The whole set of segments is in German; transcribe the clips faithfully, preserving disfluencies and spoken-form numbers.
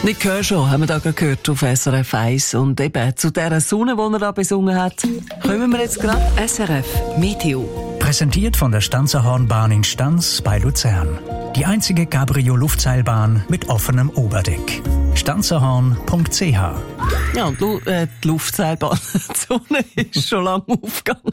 Nick Kershaw haben wir da gerade gehört auf S R F eins. Und eben zu dieser Sonne, die er da besungen hat, kommen wir jetzt gerade. S R F Meteo. Präsentiert von der Stanzerhornbahn in Stanz bei Luzern. Die einzige Cabrio-Luftseilbahn mit offenem Oberdeck. stanzerhorn punkt c h. Ja, und du, äh, die Luftseilbahn, die Sonne ist schon lange aufgegangen.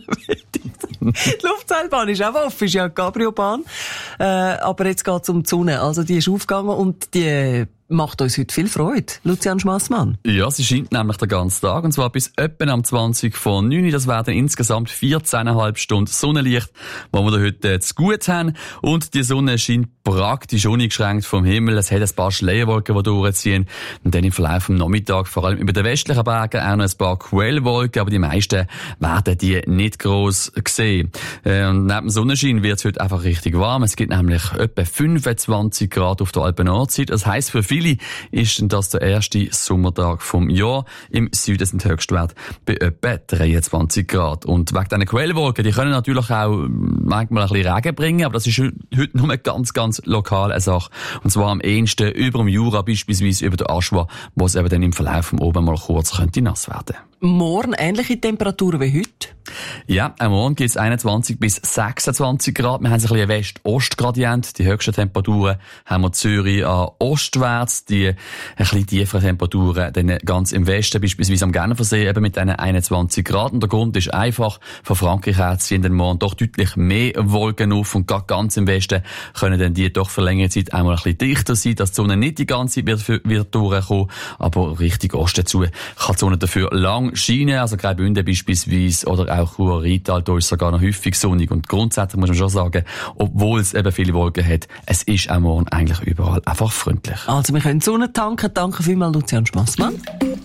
Die Luftseilbahn ist auch offen, ist ja eine Cabrio-Bahn. Äh, aber jetzt geht es um die Sonne. Also die ist aufgegangen und die macht uns heute viel Freude. Lucian Schmassmann. Ja, sie scheint nämlich den ganzen Tag. Und zwar bis etwa am zwanzig vor neun. Das werden insgesamt vierzehn Komma fünf Stunden Sonnenlicht, die wir da heute zu gut haben. Und die Sonne scheint praktisch uneingeschränkt vom Himmel. Es hat ein paar Schleierwolken, die durchziehen. Und dann im Verlauf des Nachmittags, vor allem über den westlichen Bergen, auch noch ein paar Quellwolken. Aber die meisten werden die nicht gross sehen. Und neben dem Sonnenschein wird es heute einfach richtig warm. Es gibt nämlich etwa fünfundzwanzig Grad auf der Alpen-Nord-Seite. Das heisst, für viele ist denn das der erste Sommertag vom Jahr. Im Süden sind die Höchstwerte bei etwa dreiundzwanzig Grad. Und wegen diesen Quellwolken, die können natürlich auch manchmal ein bisschen Regen bringen, aber das ist heute nur ganz, ganz lokal eine Sache. Und zwar am ehesten über dem Jura, beispielsweise über der Aschwa, wo es eben dann im Verlauf vom Oben mal kurz könnte nass werden. Morgen ähnliche Temperaturen wie heute? Ja, am Morgen gibt es einundzwanzig bis sechsundzwanzig Grad. Wir haben so ein bisschen West-Ost-Gradient. Die höchsten Temperaturen haben wir Zürich an ostwärts. Die ein bisschen tieferen Temperaturen dann ganz im Westen, beispielsweise am Genfersee, eben mit diesen einundzwanzig Grad. Und der Grund ist einfach, von Frankreich her ziehen den Morgen doch deutlich mehr Wolken auf. Und gerade ganz im Westen können dann die doch für längere Zeit einmal ein bisschen dichter sein, dass die Sonne nicht die ganze Zeit wird, wird durchkommen. Aber richtig Osten zu kann die Sonne dafür lang scheinen. Also Graubünden beispielsweise oder auch Chur-Rital, da ist sogar noch häufig sonnig. Und grundsätzlich muss man schon sagen, obwohl es eben viele Wolken hat, es ist auch morgen eigentlich überall einfach freundlich. Also wir können Sonne tanken. Danke vielmals, Lucian Schmassmann.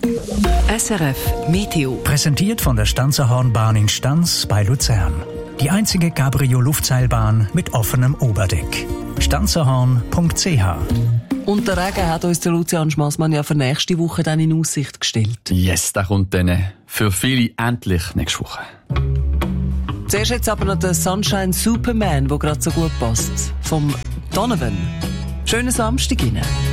S R F Meteo. Präsentiert von der Stanzerhornbahn in Stanz bei Luzern. Die einzige Cabrio-Luftseilbahn mit offenem Oberdeck. stanzerhorn punkt c h. Und der Regen hat uns der Lucian Schmassmann ja für nächste Woche dann in Aussicht gestellt. Yes, der kommt dann für viele endlich nächste Woche. Zuerst jetzt aber noch der Sunshine Superman, der gerade so gut passt. Vom Donovan. Schönen Samstag Ihnen.